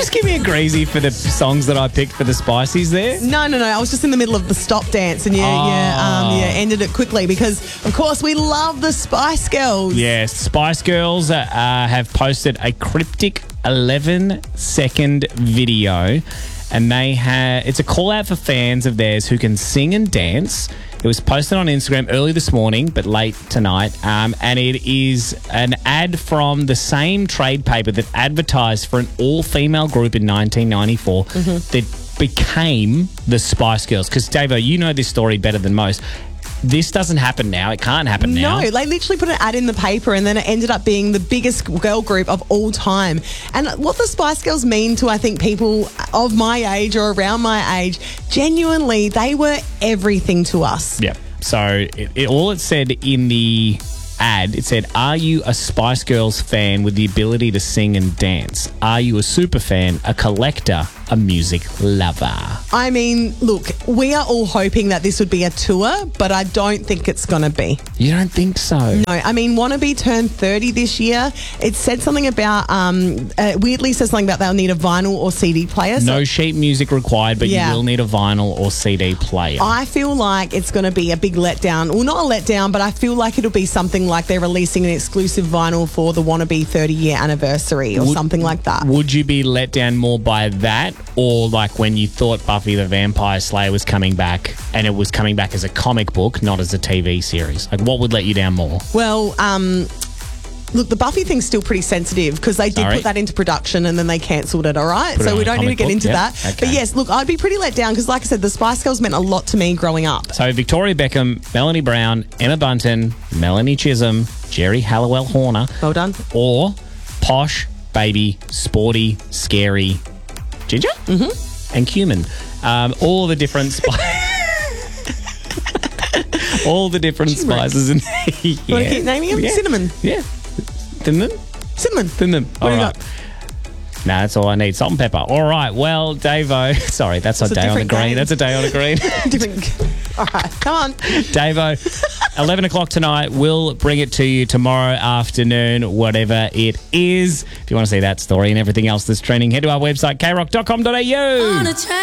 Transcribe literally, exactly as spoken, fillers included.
just give me a greasy for the songs that I picked for the Spices there? No, no, no. I was just in the middle of the stop dance and you, Oh. yeah, um, yeah, ended it quickly because, of course, we love the Spice Girls. Yes, Spice Girls uh, have posted a cryptic eleven second video, and they have it's a call out for fans of theirs who can sing and dance. It was posted on Instagram early this morning, but late tonight, um, and it is an ad from the same trade paper that advertised for an all-female group in nineteen ninety-four Mm-hmm. that became the Spice Girls. Because, Davo, you know this story better than most. This doesn't happen now. It can't happen now. No, they literally put an ad in the paper and then it ended up being the biggest girl group of all time. And what the Spice Girls mean to, I think, people of my age or around my age, genuinely, they were everything to us. Yeah. So it, it, all it said in the ad, it said, are you a Spice Girls fan with the ability to sing and dance? Are you a super fan, a collector, a music lover? I mean, look, we are all hoping that this would be a tour, but I don't think it's going to be. You don't think so? No, I mean, Wannabe turned thirty this year. It said something about, um, uh, weirdly says something about they'll need a vinyl or C D player. So No sheet music required, but Yeah. you will need a vinyl or C D player. I feel like it's going to be a big letdown. Well, not a letdown, but I feel like it'll be something like they're releasing an exclusive vinyl for the Wannabe thirty-year anniversary or Would- something like that. Would you be let down more by that, or like when you thought Buffy the Vampire Slayer was coming back and it was coming back as a comic book, not as a T V series? Like, what would let you down more? Well, um... look, the Buffy thing's still pretty sensitive because they did Sorry? put that into production and then they cancelled it, all right? Put it so on we a don't need to comic get book, into yep, that. okay. But yes, look, I'd be pretty let down because, like I said, the Spice Girls meant a lot to me growing up. So Victoria Beckham, Melanie Brown, Emma Bunton, Melanie Chisholm, Jerry Halliwell Horner, Well done. or posh, baby, sporty, scary Ginger Mm-hmm. and Cumin. Um, all the different spices. all the different Turmeric. spices in there. You want to keep naming them? Yeah. Cinnamon. Yeah. Cinnamon? Cinnamon. Cinnamon. All do you right. Nah, that's all I need. Salt and pepper. All right. Well, Davo. Sorry, that's not It's a day on the different green. game. That's a day on the green. Different. All right, come on. Davo, eleven o'clock tonight. We'll bring it to you tomorrow afternoon, whatever it is. If you want to see that story and everything else that's trending, head to our website, k rock dot com dot a u.